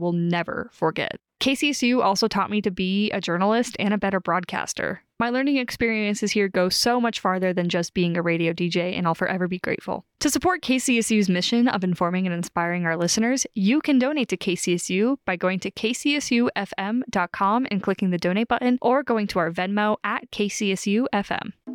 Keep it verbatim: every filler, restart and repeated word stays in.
will never forget. K C S U also taught me to be a journalist and a better broadcaster. My learning experiences here go so much farther than just being a radio D J, and I'll forever be grateful. To support K C S U's mission of informing and inspiring our listeners, you can donate to K C S U by going to k c s u f m dot com and clicking the donate button, or going to our Venmo at K C S U F M.